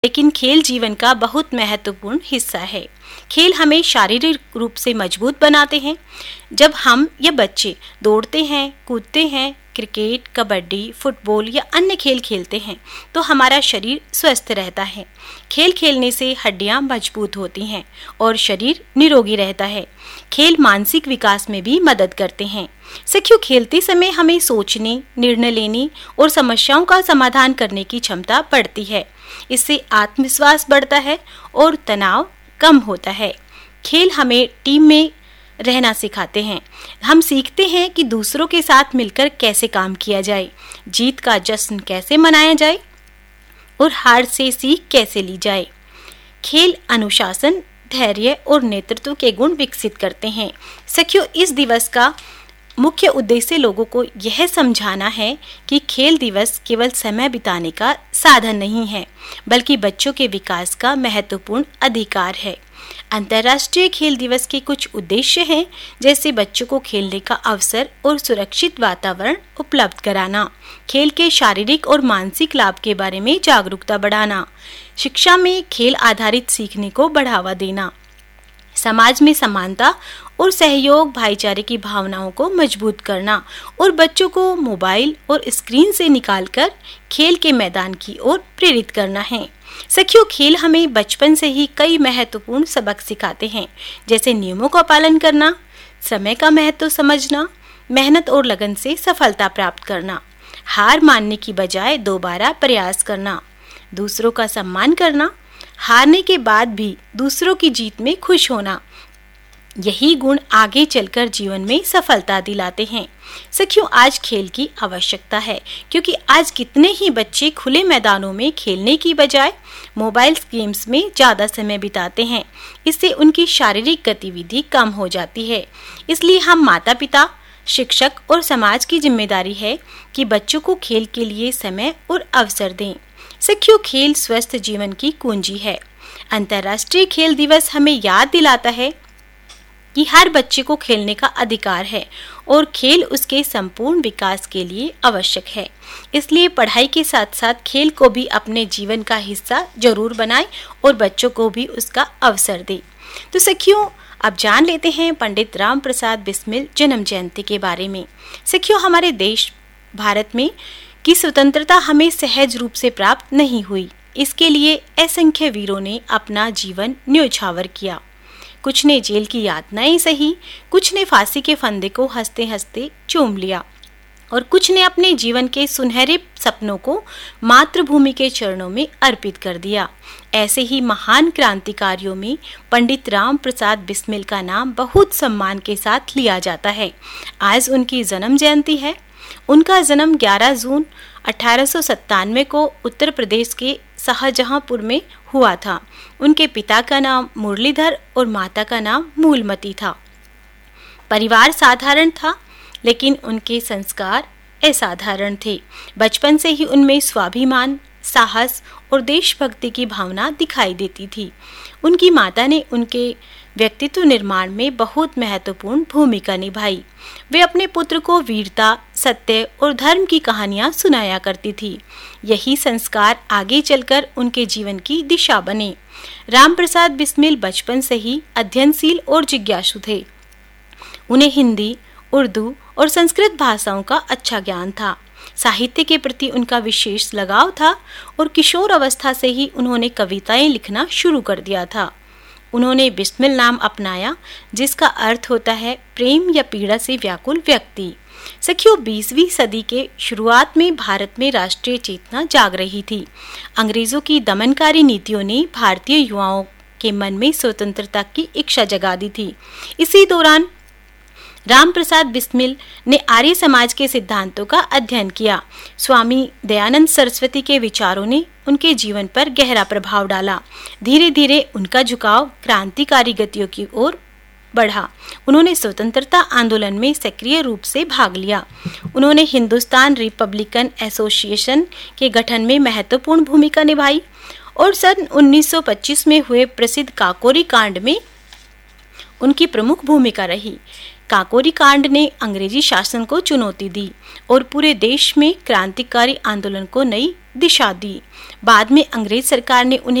लेकिन खेल जीवन का बहुत महत्वपूर्ण हिस्सा है। खेल हमें शारीरिक रूप से मजबूत बनाते हैं। जब हम या बच्चे दौड़ते हैं, कूदते हैं, क्रिकेट, कबड्डी, फुटबॉल या अन्य खेल खेलते हैं तो हमारा शरीर स्वस्थ रहता है। खेल खेलने से हड्डियां मजबूत होती हैं और शरीर निरोगी रहता है। खेल मानसिक विकास में भी मदद करते हैं। साथियों, खेलते समय हमें सोचने, निर्णय लेने और समस्याओं का समाधान करने की क्षमता बढ़ती है। इससे आत्मविश्वास बढ़ता है और तनाव कम होता है। खेल हमें टीम में रहना सिखाते हैं। हम सीखते हैं कि दूसरों के साथ मिलकर कैसे काम किया जाए, जीत का जश्न कैसे मनाया जाए और हार से सीख कैसे ली जाए। खेल अनुशासन, धैर्य और नेतृत्व के गुण विकसित करते हैं। साथियों, इस दिवस का मुख्य उद्देश्य लोगों को यह समझाना है कि खेल दिवस केवल समय बिताने का साधन नहीं है, बल्कि बच्चों के विकास का महत्वपूर्ण अधिकार है। अंतर्राष्ट्रीय खेल दिवस के कुछ उद्देश्य हैं, जैसे बच्चों को खेलने का अवसर और सुरक्षित वातावरण उपलब्ध कराना, खेल के शारीरिक और मानसिक लाभ के बारे में जागरूकता बढ़ाना, शिक्षा में खेल आधारित सीखने को बढ़ावा देना, समाज में समानता और सहयोग, भाईचारे की भावनाओं को मजबूत करना और बच्चों को मोबाइल और स्क्रीन से निकालकर खेल के मैदान की ओर प्रेरित करना है। साथियों, खेल हमें बचपन से ही कई महत्वपूर्ण सबक सिखाते हैं, जैसे नियमों का पालन करना, समय का महत्व समझना, मेहनत और लगन से सफलता प्राप्त करना, हार मानने की बजाय दोबारा प्रयास करना, दूसरों का सम्मान करना, हारने के बाद भी दूसरों की जीत में खुश होना। यही गुण आगे चलकर जीवन में सफलता दिलाते हैं। साथियों, आज खेल की आवश्यकता है, क्योंकि आज कितने ही बच्चे खुले मैदानों में खेलने की बजाय मोबाइल गेम्स में ज़्यादा समय बिताते हैं। इससे उनकी शारीरिक गतिविधि कम हो जाती है। इसलिए हम माता पिता, शिक्षक और समाज की जिम्मेदारी है कि बच्चों को खेल के लिए समय और अवसर दें। साथियों, खेल स्वस्थ जीवन की कुंजी है। अंतर्राष्ट्रीय खेल दिवस हमें याद दिलाता है कि हर बच्चे को खेलने का अधिकार है और खेल उसके संपूर्ण विकास के लिए आवश्यक है। इसलिए पढ़ाई के साथ साथ खेल को भी अपने जीवन का हिस्सा जरूर बनाएं और बच्चों को भी उसका अवसर दें। तो साथियों, अब जान लेते हैं पंडित राम प्रसाद बिस्मिल जन्म जयंती के बारे में। साथियों, हमारे देश भारत में की स्वतंत्रता हमें सहज रूप से प्राप्त नहीं हुई। इसके लिए असंख्य वीरों ने अपना जीवन न्योछावर किया। कुछ ने जेल की यातनाएं सही, कुछ ने फांसी के फंदे को हंसते हंसते चूम लिया और कुछ ने अपने जीवन के सुनहरे सपनों को मातृभूमि के चरणों में अर्पित कर दिया। ऐसे ही महान क्रांतिकारियों में पंडित राम प्रसाद बिस्मिल का नाम बहुत सम्मान के साथ लिया जाता है। आज उनकी जन्म जयंती है। उनका जन्म 11 जून 1897 को उत्तर प्रदेश के शाहजहांपुर में हुआ था। उनके पिता का नाम मुरलीधर और माता का नाम मूलमती था। परिवार साधारण था, लेकिन उनके संस्कार असाधारण थे। बचपन से ही उनमें स्वाभिमान, साहस और देशभक्ति की भावना दिखाई देती थी। उनकी माता ने उनके व्यक्तित्व निर्माण में बहुत महत्वपूर्ण भूमिका निभाई। वे अपने पुत्र को वीरता, सत्य और धर्म की कहानियां सुनाया करती थी। यही संस्कार आगे चलकर उनके जीवन की दिशा बने। राम प्रसाद बिस्मिल बचपन से ही अध्ययनशील और जिज्ञासु थे। उन्हें हिंदी, उर्दू और संस्कृत भाषाओं का अच्छा ज्ञान था। साहित्य के प्रति उनका विशेष लगाव था और किशोर अवस्था से ही उन्होंने कविताएं लिखना शुरू कर दिया था। उन्होंने बिस्मिल नाम अपनाया, जिसका अर्थ होता है प्रेम या पीड़ा से व्याकुल व्यक्ति। साथियों, 20वीं सदी के शुरुआत में भारत में राष्ट्रीय चेतना जाग रही थी। अंग्रेजों की दमनकारी नीतियों ने भारतीय युवाओं के मन में स्वतंत्रता की इच्छा जगा दी थी। इसी दौरान राम प्रसाद बिस्मिल ने आर्य समाज के सिद्धांतों का अध्ययन किया। स्वामी दयानंद सरस्वती के विचारों ने उनके जीवन पर गहरा प्रभाव डाला। धीरे धीरे उनका झुकाव क्रांतिकारी गतियों की ओर बढ़ा। उन्होंने स्वतंत्रता आंदोलन में सक्रिय रूप से भाग लिया। उन्होंने हिंदुस्तान रिपब्लिकन एसोसिएशन के गठन में महत्वपूर्ण भूमिका निभाई और सन 1925 में हुए प्रसिद्ध काकोरी कांड में उनकी प्रमुख भूमिका रही। काकोरी कांड ने अंग्रेजी शासन को चुनौती दी और पूरे देश में क्रांतिकारी आंदोलन को नई दिशा दी। बाद में अंग्रेज सरकार ने उन्हें